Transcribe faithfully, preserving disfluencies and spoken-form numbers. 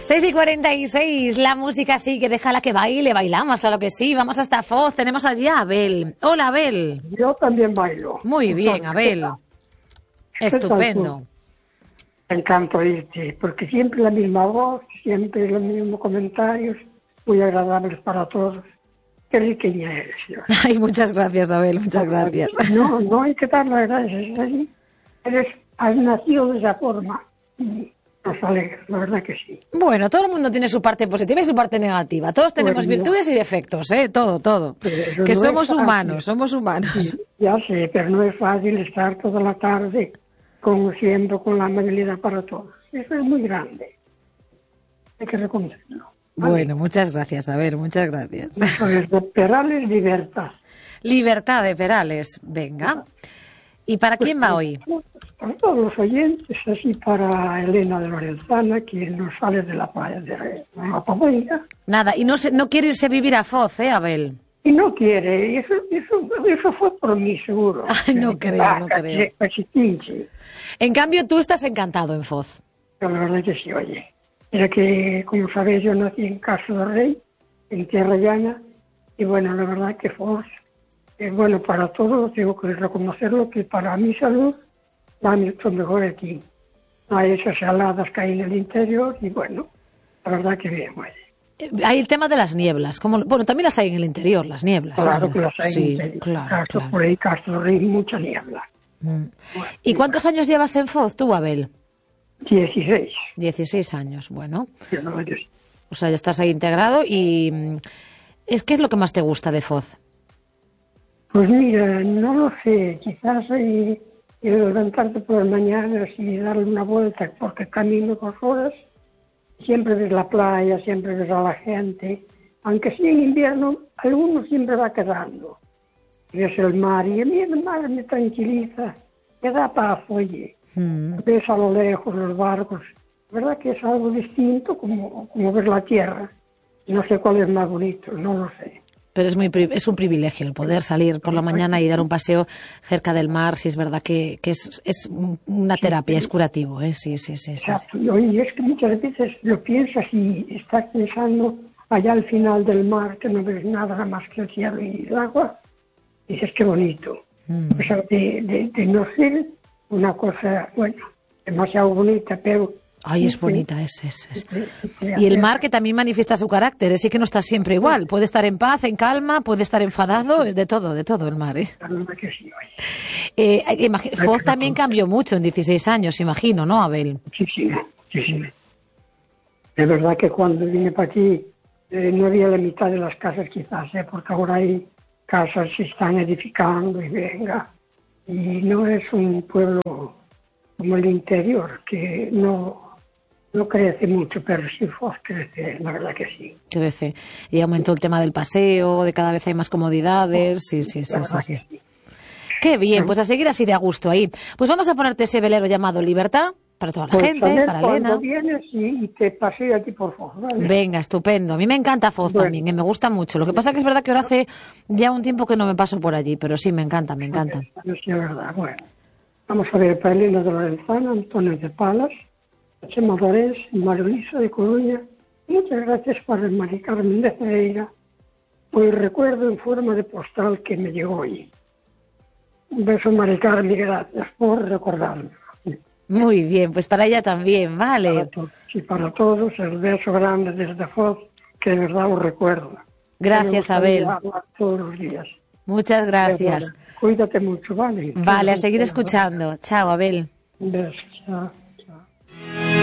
seis y cuarenta y seis, la música sí que déjala que baile, bailamos, claro que sí, vamos hasta Foz, tenemos allí a Abel. Hola, Abel. Yo también bailo. Muy bien, Abel. Estupendo. Me encanta oírte, porque siempre la misma voz, siempre los mismos comentarios, muy agradables para todos. Qué riqueña eres, Dios. Ay, muchas gracias, Abel, muchas gracias. No, no hay que dar las gracias, ¿eh? Eres, has nacido de esa forma. Nos alegra, la verdad que sí. Bueno, todo el mundo tiene su parte positiva y su parte negativa. Todos tenemos bueno, virtudes y defectos, ¿eh? Todo, todo. Que no somos humanos, somos humanos. Sí, ya sé, pero no es fácil estar toda la tarde conociendo con la amabilidad para todos. Eso es muy grande. Hay que reconocerlo. ¿Vale? Bueno, muchas gracias, a ver, muchas gracias. Pues de Perales, libertad. Libertad de Perales, venga. ¿Y para pues, quién va hoy? Para todos los oyentes, así para Elena de Lorenzana, quien nos sale de la playa de la Papoiga. Nada, y no, se, no quiere irse a vivir a Foz, ¿eh, Abel? Y no quiere, eso, eso, eso fue por mí, seguro. Ay, no creo, ah, no creo. En cambio, tú estás encantado en Foz. La verdad que sí, oye. Mira que, como sabéis, yo nací en Castro del Rey, en Tierra Llana, y bueno, la verdad que Foz es bueno para todos, tengo que reconocerlo, que para mi salud va mucho mejor aquí. No hay esas heladas que hay en el interior, y bueno, la verdad que bien, oye. Hay el tema de las nieblas, como bueno, también las hay en el interior, las nieblas. Claro que las hay sí, en el interior. Claro, Castro, claro. Por ahí, Castro del Rey, mucha niebla. Mm. Bueno, ¿y cuántos años llevas en Foz tú, Abel? Dieciséis. Dieciséis años, bueno. Sí, no, yo sí. O sea, ya estás ahí integrado y... ¿Es qué es lo que más te gusta de Foz? Pues mira, no lo sé. Quizás eh, levantarte por las mañanas y darle una vuelta, porque camino por horas, siempre ves la playa, siempre ves a la gente. Aunque sí en invierno, alguno siempre va quedando. Ves el mar y a mí el mar me tranquiliza, me da paz, oye. Mm. Ves a lo lejos los barcos. ¿Verdad que es algo distinto como, como ver la tierra? No sé cuál es más bonito, no lo sé. Pero es muy es un privilegio el poder salir por la mañana y dar un paseo cerca del mar, si es verdad que, que es, es una terapia, sí, es curativo, ¿eh? Sí, sí, sí. sí, sí. Oye, es que muchas veces lo piensas y estás pensando allá al final del mar, que no ves nada más que el cielo y el agua, y dices qué bonito. Mm. A pesar de, de, de no ser una cosa, bueno, demasiado bonita, pero... Ay, es bonita, es, es, es. Y el mar que también manifiesta su carácter, es que no está siempre igual. Puede estar en paz, en calma, puede estar enfadado, de todo, de todo el mar, ¿eh? eh Foz también cambió mucho en dieciséis años, imagino, ¿no, Abel? Sí, sí, sí, sí. Es verdad que cuando vine para aquí eh, no había la mitad de las casas quizás, ¿eh? Porque ahora hay casas que se están edificando y venga. Y no es un pueblo como el interior, que no... No crece mucho, pero sí Foz crece, la verdad que sí. Crece. Y aumentó el tema del paseo, de cada vez hay más comodidades. Sí, sí, sí, sí, sí. sí. Qué bien, pues a seguir así de a gusto ahí. Pues vamos a ponerte ese velero llamado Libertad, para toda la pues gente, para Elena. Vienes y, y te paseo aquí por Foz, ¿vale? Venga, estupendo. A mí me encanta Foz bueno. también, ¿eh? Me gusta mucho. Lo que pasa que es verdad que ahora hace ya un tiempo que no me paso por allí, pero sí, me encanta, me encanta. Sí, es verdad, bueno. Vamos a ver para Elena de Lorenzana, Antonio de Palas, Chema Dorés, Mario Luisa de Coruña. Muchas gracias para el Mari Carmen de Cereira por el recuerdo en forma de postal que me llegó hoy. Un beso, Mari Carmen, gracias por recordarme. Muy bien, pues para ella también, vale. Para y para todos, el beso grande desde Foz, que de verdad os recuerdo. Gracias, Abel. Todos los días. Muchas gracias. Cuídate mucho, ¿vale? Vale, a seguir escuchando. Chao, Abel. Un beso, chao.